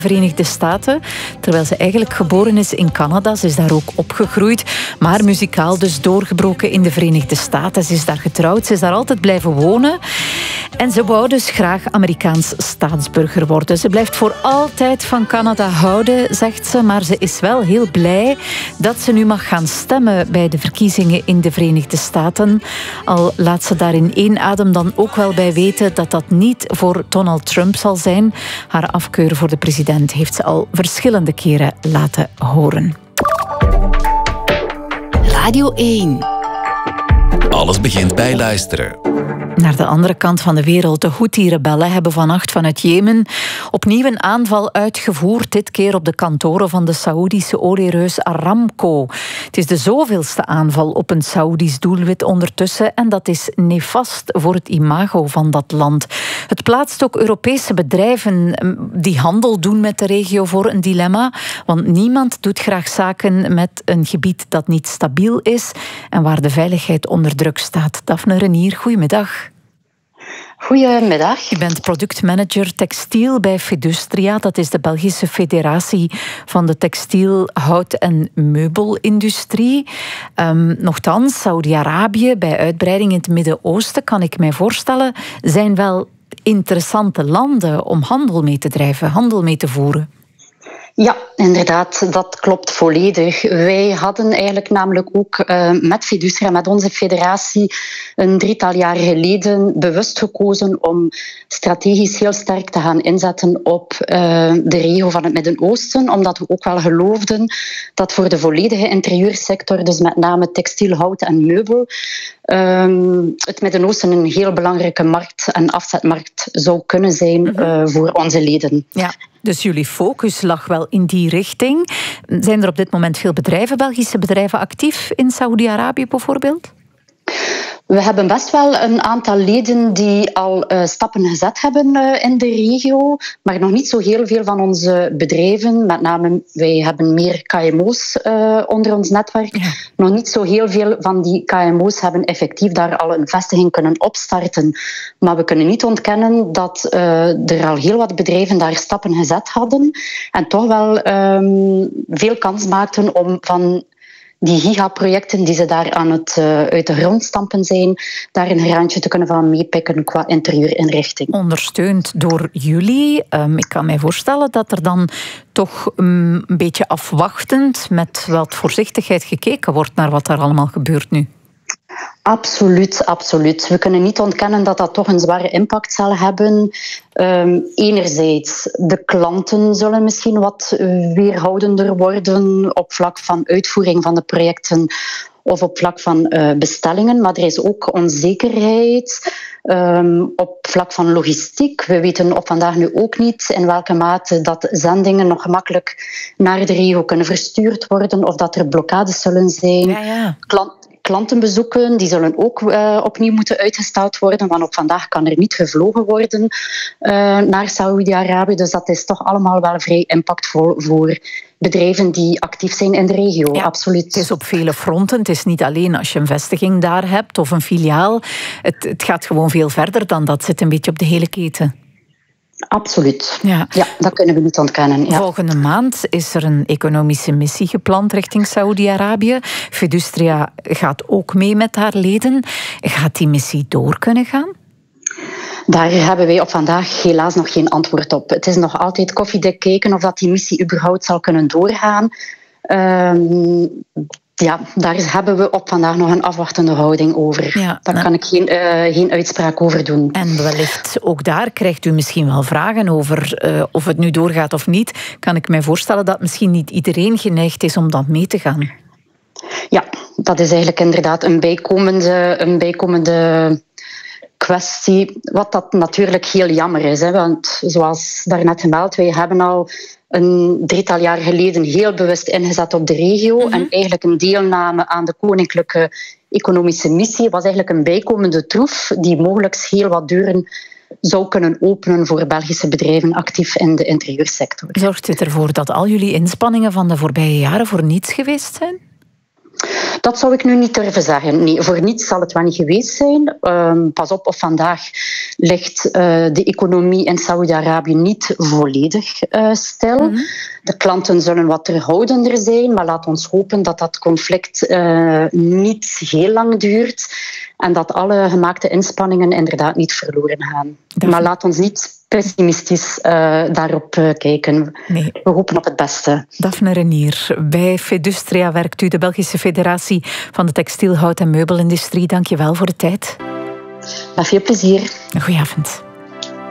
Verenigde Staten, terwijl ze eigenlijk geboren is in Canada. Ze is daar ook opgegroeid, maar muzikaal dus doorgebroken in de Verenigde Staten. Ze is daar getrouwd, ze is daar altijd blijven wonen. En ze wou dus graag Amerikaans staatsburger worden. Ze blijft voor altijd van Canada houden, zegt ze, maar ze is wel heel blij dat ze nu mag gaan stemmen bij de verkiezingen in de Verenigde Staten. Al laat ze daar in één adem dan ook wel bij weten dat dat niet voor Donald Trump zal zijn. Haar afkeur voor de president heeft ze al verschillende keren laten horen. Radio 1. Alles begint bij luisteren. Naar de andere kant van de wereld. De Houthi-rebellen hebben vannacht vanuit Jemen opnieuw een aanval uitgevoerd. Dit keer op de kantoren van de Saoedische oliereus Aramco. Het is de zoveelste aanval op een Saoedisch doelwit ondertussen. En dat is nefast voor het imago van dat land. Het plaatst ook Europese bedrijven die handel doen met de regio voor een dilemma. Want niemand doet graag zaken met een gebied dat niet stabiel is en waar de veiligheid onder druk staat. Daphne Renier, goedemiddag. Goedemiddag. U bent productmanager textiel bij Fidustria. Dat is de Belgische federatie van de textiel, hout- en meubelindustrie. Nochtans, Saudi-Arabië bij uitbreiding in het Midden-Oosten, kan ik mij voorstellen, zijn wel interessante landen om handel mee te drijven, handel mee te voeren. Ja, inderdaad, dat klopt volledig. Wij hadden eigenlijk namelijk ook met Fidustria, met onze federatie, een drietal jaar geleden bewust gekozen om strategisch heel sterk te gaan inzetten op de regio van het Midden-Oosten, omdat we ook wel geloofden dat voor de volledige interieursector, dus met name textiel, hout en meubel, het Midden-Oosten een heel belangrijke markt en afzetmarkt zou kunnen zijn voor onze leden. Ja. Dus jullie focus lag wel in die richting. Zijn er op dit moment veel bedrijven, Belgische bedrijven, actief in Saoedi-Arabië bijvoorbeeld? We hebben best wel een aantal leden die al stappen gezet hebben in de regio, maar nog niet zo heel veel van onze bedrijven. Met name, wij hebben meer KMO's onder ons netwerk. Ja. Nog niet zo heel veel van die KMO's hebben effectief daar al een vestiging kunnen opstarten. Maar we kunnen niet ontkennen dat er al heel wat bedrijven daar stappen gezet hadden en toch wel veel kans maakten om van die gigaprojecten die ze daar aan het uit de grond stampen zijn, daar een graantje te kunnen van meepikken qua interieurinrichting. Ondersteund door jullie. Ik kan mij voorstellen dat er dan toch een beetje afwachtend met wat voorzichtigheid gekeken wordt naar wat daar allemaal gebeurt nu. Absoluut, absoluut. We kunnen niet ontkennen dat dat toch een zware impact zal hebben. Enerzijds, de klanten zullen misschien wat weerhoudender worden op vlak van uitvoering van de projecten of op vlak van bestellingen. Maar er is ook onzekerheid op vlak van logistiek. We weten op vandaag nu ook niet in welke mate dat zendingen nog gemakkelijk naar de regio kunnen verstuurd worden of dat er blokkades zullen zijn. Ja. Klantenbezoeken die zullen ook opnieuw moeten uitgesteld worden, want op vandaag kan er niet gevlogen worden naar Saoedi-Arabië. Dus dat is toch allemaal wel vrij impactvol voor bedrijven die actief zijn in de regio. Ja, absoluut. Het is op vele fronten. Het is niet alleen als je een vestiging daar hebt of een filiaal. Het gaat gewoon veel verder dan dat. Zit een beetje op de hele keten. Absoluut. Ja, dat kunnen we niet ontkennen. Ja. Volgende maand is er een economische missie gepland richting Saoedi-Arabië. Fidustria gaat ook mee met haar leden. Gaat die missie door kunnen gaan? Daar hebben wij op vandaag helaas nog geen antwoord op. Het is nog altijd koffiedik kijken of dat die missie überhaupt zal kunnen doorgaan. Daar hebben we op vandaag nog een afwachtende houding over. Ja, daar kan ik geen uitspraak over doen. En wellicht ook daar krijgt u misschien wel vragen over of het nu doorgaat of niet. Kan ik mij voorstellen dat misschien niet iedereen geneigd is om dat mee te gaan? Ja, dat is eigenlijk inderdaad een bijkomende kwestie. Wat dat natuurlijk heel jammer is. Want zoals daarnet gemeld, wij hebben al een drietal jaar geleden heel bewust ingezet op de regio. En eigenlijk een deelname aan de Koninklijke Economische Missie was eigenlijk een bijkomende troef die mogelijk heel wat deuren zou kunnen openen voor Belgische bedrijven actief in de interieursector. Zorgt dit ervoor dat al jullie inspanningen van de voorbije jaren voor niets geweest zijn? Dat zou ik nu niet durven zeggen. Nee, voor niets zal het wel niet geweest zijn. Pas op, vandaag ligt de economie in Saoedi-Arabië niet volledig stil. Mm-hmm. De klanten zullen wat terughoudender zijn, maar laat ons hopen dat dat conflict niet heel lang duurt en dat alle gemaakte inspanningen inderdaad niet verloren gaan. Maar laat ons niet pessimistisch daarop kijken. Nee. We hopen op het beste. Daphne Renier, bij Fedustria werkt u, de Belgische Federatie van de Textiel, Hout- en Meubelindustrie. Dank je wel voor de tijd. Met veel plezier. Een goeie avond.